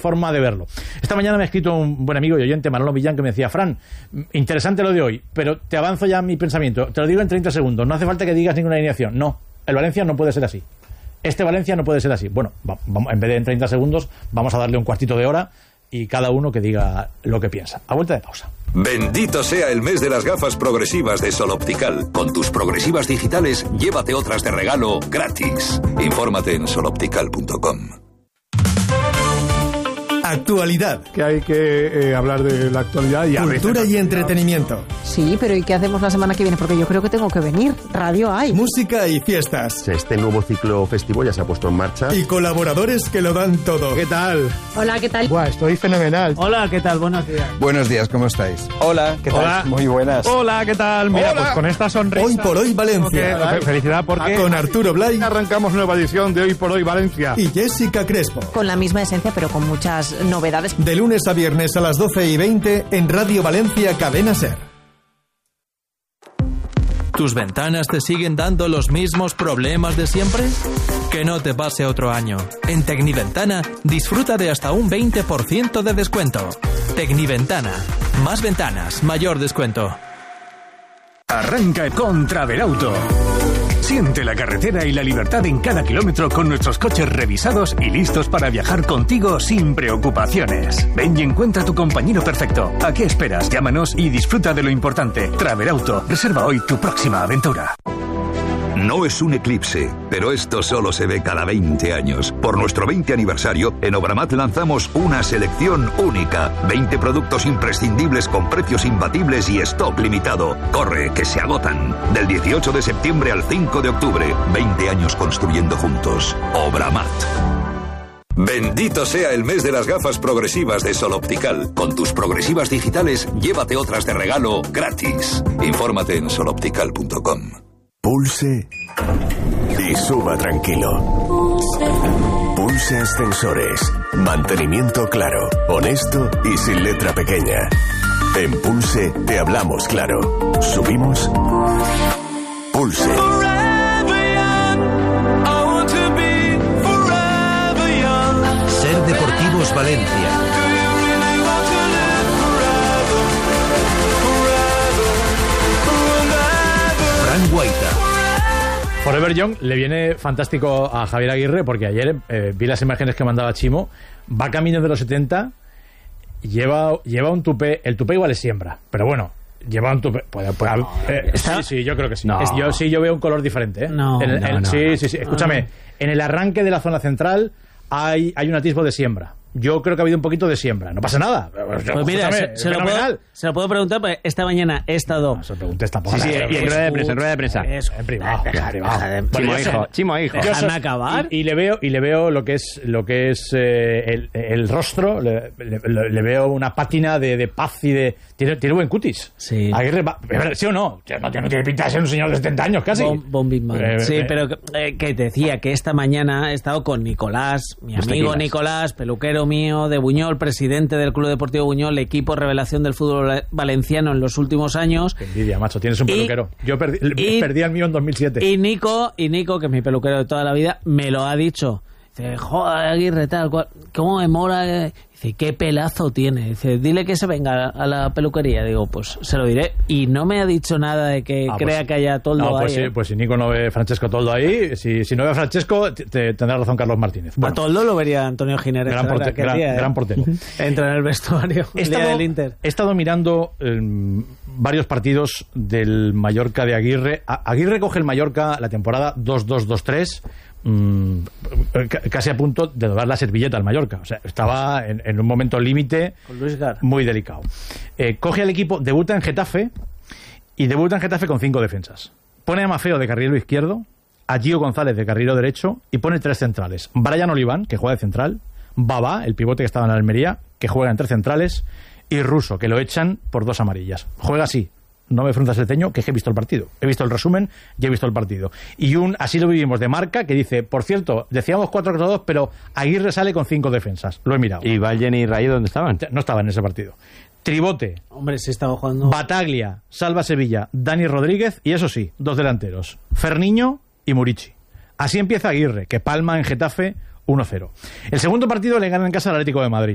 forma de verlo. Esta mañana me ha escrito un buen amigo y oyente, Manolo Millán, que me decía: Fran, interesante lo de hoy, pero te avanzo ya mi pensamiento, te lo digo en 30 segundos, no hace falta que digas ninguna alineación. No, el Valencia no puede ser así. Este Valencia no puede ser así. Bueno, vamos, en vez de en 30 segundos, vamos a darle un cuartito de hora y cada uno que diga lo que piensa. A vuelta de pausa. Bendito sea el mes de las gafas progresivas de Sol Optical. Con tus progresivas digitales, llévate otras de regalo gratis. Infórmate en soloptical.com. Actualidad. Que hay que hablar de la actualidad y cultura y entretenimiento. Sí, pero ¿y qué hacemos la semana que viene? Porque yo creo que tengo que venir. Radio hay. Música y fiestas. Este nuevo ciclo festivo ya se ha puesto en marcha. Y colaboradores que lo dan todo. ¿Qué tal? Hola, ¿qué tal? Buah, estoy fenomenal. Hola, ¿qué tal? Buenos días. Buenos días, ¿cómo estáis? Hola, ¿qué tal? Hola. Muy buenas. Hola, ¿qué tal? Mira, Hola. pues con esta sonrisa... Hoy por hoy Valencia. Okay, felicidad porque... Con Arturo Blay. Arrancamos nueva edición de Hoy por Hoy Valencia. Y Jessica Crespo. Con la misma esencia, pero con muchas novedades. De lunes a viernes a las 12:20 en Radio Valencia, Cadena SER. ¿Tus ventanas te siguen dando los mismos problemas de siempre? Que no te pase otro año. En Tecniventana disfruta de hasta un 20% de descuento. Tecniventana. Más ventanas, mayor descuento. Arranca con Travelauto. Siente la carretera y la libertad en cada kilómetro con nuestros coches revisados y listos para viajar contigo sin preocupaciones. Ven y encuentra tu compañero perfecto. ¿A qué esperas? Llámanos y disfruta de lo importante. Travelauto. Reserva hoy tu próxima aventura. No es un eclipse, pero esto solo se ve cada 20 años. Por nuestro 20 aniversario, en Obramat lanzamos una selección única. 20 productos imprescindibles con precios imbatibles y stock limitado. Corre, que se agotan. Del 18 de septiembre al 5 de octubre. 20 años construyendo juntos. Obramat. Bendito sea el mes de las gafas progresivas de Sol Optical. Con tus progresivas digitales, llévate otras de regalo gratis. Infórmate en soloptical.com. Pulse y suba tranquilo. Pulse Ascensores. Mantenimiento claro, honesto y sin letra pequeña. En Pulse te hablamos claro. Subimos. Pulse. Ser Deportivos Valencia. Fran Guaita. Forever Young le viene fantástico a Javier Aguirre porque ayer vi las imágenes que mandaba Chimo. Va camino de los 70, lleva un tupé. El tupé igual es siembra, pero bueno, lleva un tupé. Sí, yo creo que sí. No. Yo veo un color diferente. No. Sí. Escúchame, en el arranque de la zona central hay un atisbo de siembra. Yo creo que ha habido un poquito de siembra. No pasa nada. Pues mira, se lo puedo preguntar, porque esta mañana he estado... No se preguntes tampoco. Sí, y en rueda de prensa. Eso. En privado. Chimo hijo. Déjame acabar. Y le veo lo que es el rostro, le veo una pátina de paz y de... Tiene buen cutis. Sí. Aguirre ¿sí o no? No tiene pinta de ser un señor de 70 años casi. Sí, pero que te decía que esta mañana he estado con Nicolás, mi amigo Nicolás, peluquero mío de Buñol, presidente del Club Deportivo Buñol, equipo revelación del fútbol valenciano en los últimos años. Qué envidia, macho, tienes un peluquero. Yo perdí el mío en 2007. Y Nico, que es mi peluquero de toda la vida, me lo ha dicho. Dice, joder, Aguirre, tal cual, cómo me mola. Dice, qué pelazo tiene. Dice, dile que se venga a la peluquería. Digo, pues se lo diré. Y no me ha dicho nada de que crea que haya toldo ahí. Sí, pues si Nico no ve Francesco Toldo ahí, si no ve a Francesco, tendrá razón Carlos Martínez. Bueno, a Toldo lo vería Antonio Giner. Gran portero. Entra en el vestuario. El día del Inter. He estado mirando varios partidos del Mallorca de Aguirre. Aguirre coge el Mallorca la temporada 2-2-2-3. Casi a punto de doblar la servilleta al Mallorca. O sea, estaba en un momento límite muy delicado. Coge al equipo, debuta en Getafe con 5 defensas. Pone a Mafeo de carrilero izquierdo, a Gio González de carrilero derecho y pone 3 centrales. Brian Oliván, que juega de central, Baba, el pivote que estaba en la Almería, que juega en 3 centrales, y Russo, que lo echan por 2 amarillas. Juega así. No me frunzas el ceño, que he visto el partido. He visto el resumen y he visto el partido. Y así lo vivimos de Marca, que dice, por cierto, decíamos 4-4-2, pero Aguirre sale con 5 defensas. Lo he mirado. ¿Y Vallen y Rayo dónde estaban? No estaban en ese partido. Tribote. Hombre, sí estaba jugando. Bataglia, Salva Sevilla, Dani Rodríguez y eso sí, 2 delanteros. Ferniño y Murici. Así empieza Aguirre, que palma en Getafe 1-0. El segundo partido le gana en casa al Atlético de Madrid.